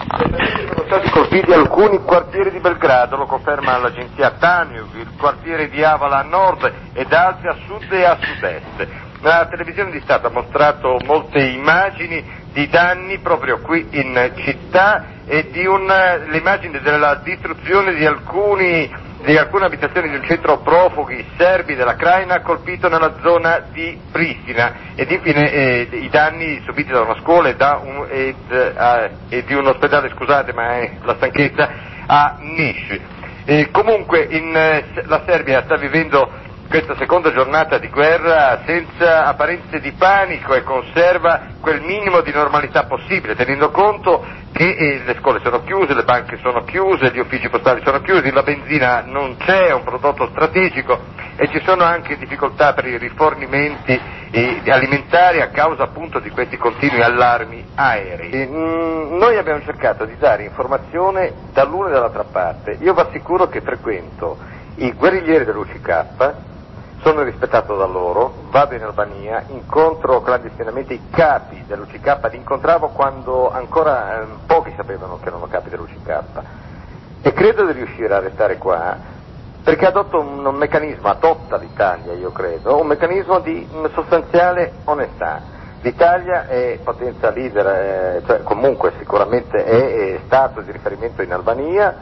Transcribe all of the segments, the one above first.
Sono stati colpiti alcuni quartieri di Belgrado, lo conferma l'agenzia Tanjug, il quartiere di Avala a nord ed altri a sud e a sud-est. La televisione di Stato ha mostrato molte immagini di danni proprio qui in città e di le immagini della distruzione di alcune abitazioni di un centro profughi serbi della Krajina colpito nella zona di Pristina ed infine i danni subiti da una scuola e di un ospedale, scusate ma è la stanchezza, a Niš. Comunque la Serbia sta vivendo questa seconda giornata di guerra senza apparenze di panico e conserva quel minimo di normalità possibile, tenendo conto che le scuole sono chiuse, le banche sono chiuse, gli uffici postali sono chiusi, la benzina non c'è, è un prodotto strategico e ci sono anche difficoltà per i rifornimenti alimentari a causa appunto di questi continui allarmi aerei. Noi abbiamo cercato di dare informazione dall'una e dall'altra parte. Io vi assicuro che frequento i guerriglieri dell'UCK, sono rispettato da loro, vado in Albania, incontro clandestinamente i capi dell'UCK, li incontravo quando ancora pochi sapevano che erano capi dell'UCK e credo di riuscire a restare qua perché adotta l'Italia, io credo, un meccanismo di sostanziale onestà. L'Italia è potenza leader, cioè comunque sicuramente è stato di riferimento in Albania,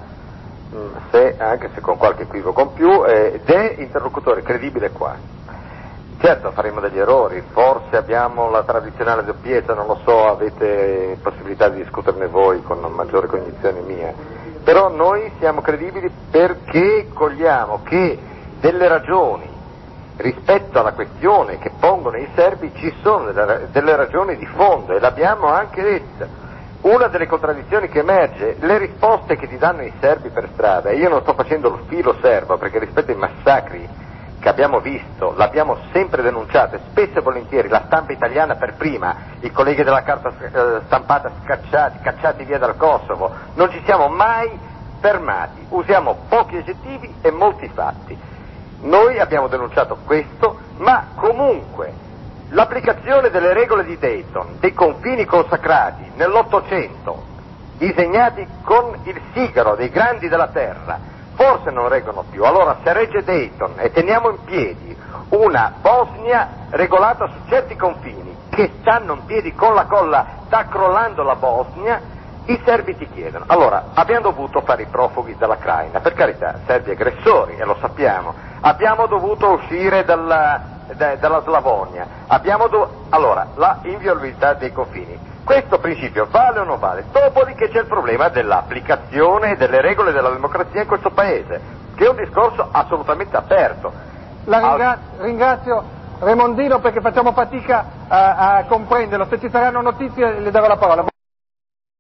anche se con qualche equivoco in più, ed è interlocutore credibile qua. Certo faremo degli errori, forse abbiamo la tradizionale doppiezza, non lo so, avete possibilità di discuterne voi con maggiore cognizione mia, però noi siamo credibili perché cogliamo che delle ragioni rispetto alla questione che pongono i serbi ci sono delle ragioni di fondo e l'abbiamo anche detta. Una delle contraddizioni che emerge, le risposte che ti danno i serbi per strada, e io non sto facendo lo filo serbo perché rispetto ai massacri che abbiamo visto, l'abbiamo sempre denunciato e spesso e volentieri la stampa italiana per prima, i colleghi della carta stampata cacciati via dal Kosovo, non ci siamo mai fermati, usiamo pochi aggettivi e molti fatti. Noi abbiamo denunciato questo, ma comunque l'applicazione delle regole di Dayton, dei confini consacrati nell'Ottocento, disegnati con il sigaro dei grandi della terra, forse non reggono più. Allora se regge Dayton e teniamo in piedi una Bosnia regolata su certi confini che stanno in piedi con la colla, sta crollando la Bosnia, i serbi ti chiedono. Allora abbiamo dovuto fare i profughi dalla Krajina, per carità, serbi aggressori, e lo sappiamo, abbiamo dovuto uscire dalla Slavonia, allora la inviolabilità dei confini, questo principio vale o non vale? Dopodiché c'è il problema dell'applicazione delle regole della democrazia in questo paese, che è un discorso assolutamente aperto. Ringrazio Remondino perché facciamo fatica a comprenderlo, se ci saranno notizie le darò la parola.